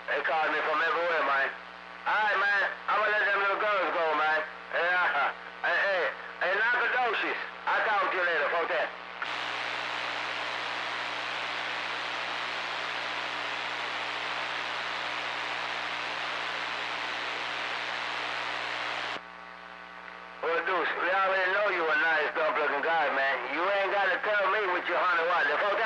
They called me from everywhere, man. Alright, man. I'm gonna let them little girls go, man. Yeah. Hey, Nacogdoches. I'll talk to you later. Fuck that. Well, Deuce, we already know you a nice, dumb-looking guy, man. You ain't got to tell me what you 100 watts. Fuck that.